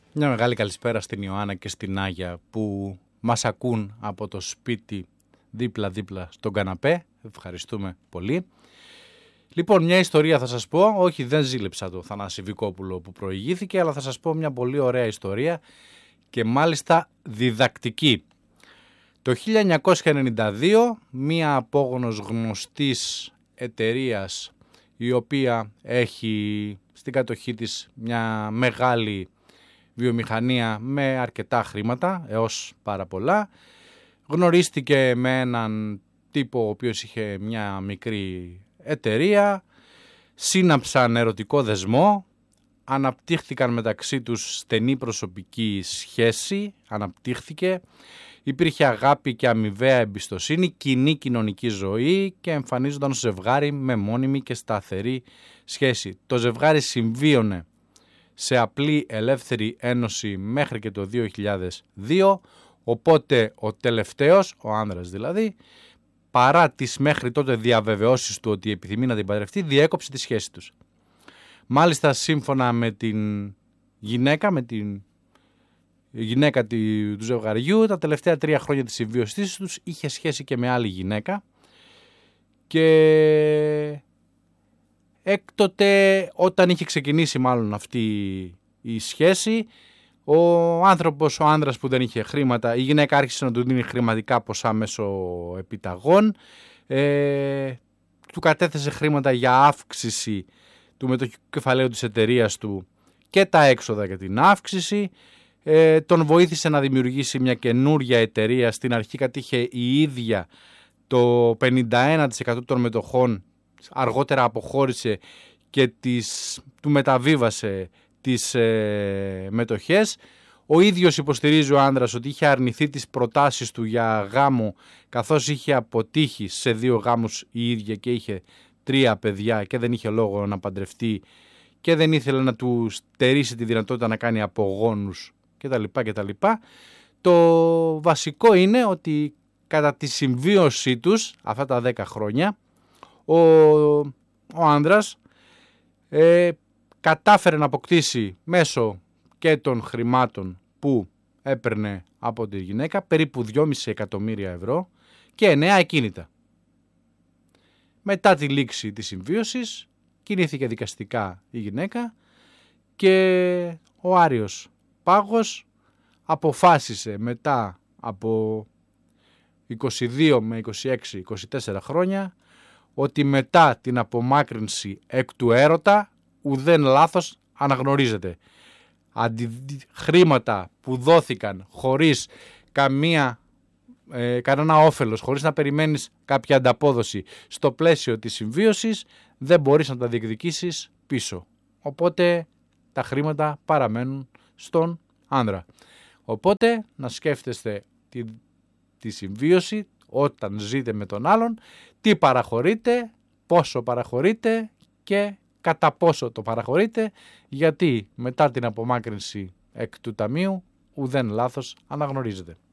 Μια μεγάλη καλησπέρα στην Ιωάννα και στην Άγια που μας ακούν από το σπίτι δίπλα-δίπλα στον καναπέ. Ευχαριστούμε πολύ. Λοιπόν, μια ιστορία θα σας πω. Όχι, δεν ζήλεψα το Θανάση Βικόπουλο που προηγήθηκε, αλλά θα σας πω μια πολύ ωραία ιστορία και μάλιστα διδακτική. Το 1992, μία απόγονος γνωστής εταιρείας, η οποία έχει στην κατοχή της μια μεγάλη βιομηχανία με αρκετά χρήματα, έως πάρα πολλά, γνωρίστηκε με έναν τύπο ο οποίος είχε μια μικρή εταιρεία, σύναψαν ερωτικό δεσμό, αναπτύχθηκαν μεταξύ τους στενή προσωπική σχέση, υπήρχε αγάπη και αμοιβαία εμπιστοσύνη, κοινή κοινωνική ζωή και εμφανίζονταν ως ζευγάρι με μόνιμη και σταθερή σχέση. Το ζευγάρι συμβίωνε σε απλή ελεύθερη ένωση μέχρι και το 2002, οπότε ο τελευταίος, ο άνδρας δηλαδή, παρά τις μέχρι τότε διαβεβαιώσεις του ότι επιθυμεί να την παντρευτεί, διέκοψε τη σχέση τους. Μάλιστα, σύμφωνα με την γυναίκα, του ζευγαριού, τα τελευταία 3 χρόνια της συμβίωσής τους είχε σχέση και με άλλη γυναίκα και έκτοτε, όταν είχε ξεκινήσει μάλλον αυτή η σχέση, ο άνδρας που δεν είχε χρήματα, η γυναίκα άρχισε να του δίνει χρηματικά ποσά μέσω επιταγών, του κατέθεσε χρήματα για αύξηση του μετοχικού κεφαλαίου της εταιρείας του και τα έξοδα για την αύξηση, τον βοήθησε να δημιουργήσει μια καινούρια εταιρεία. Στην αρχή κατήχε η ίδια το 51% των μετοχών, αργότερα αποχώρησε και του μεταβίβασε τις μετοχές. Ο ίδιος υποστηρίζει ο άνδρας ότι είχε αρνηθεί τις προτάσεις του για γάμο, καθώς είχε αποτύχει σε 2 γάμους η ίδια και είχε 3 παιδιά και δεν είχε λόγο να παντρευτεί και δεν ήθελε να του στερήσει τη δυνατότητα να κάνει απογόνους κτλ. Το βασικό είναι ότι κατά τη συμβίωσή τους αυτά τα 10 χρόνια ο άνδρας κατάφερε να αποκτήσει μέσω και των χρημάτων που έπαιρνε από τη γυναίκα περίπου 2,5 εκατομμύρια ευρώ και 9 ακίνητα. Μετά τη λήξη της συμβίωσης κινήθηκε δικαστικά η γυναίκα και ο Άριος Πάγος αποφάσισε μετά από 22 με 26-24 χρόνια ότι μετά την απομάκρυνση εκ του έρωτα ουδέν λάθος αναγνωρίζεται. Χρήματα που δόθηκαν χωρίς κανένα όφελος, χωρίς να περιμένεις κάποια ανταπόδοση στο πλαίσιο της συμβίωσης, δεν μπορείς να τα διεκδικήσεις πίσω. Οπότε τα χρήματα παραμένουν στον άνδρα. Οπότε να σκέφτεστε τη συμβίωση όταν ζείτε με τον άλλον, τι παραχωρείτε, πόσο παραχωρείτε και κατά πόσο το παραχωρείτε, γιατί μετά την απομάκρυνση εκ του ταμείου ουδέν λάθος αναγνωρίζεται.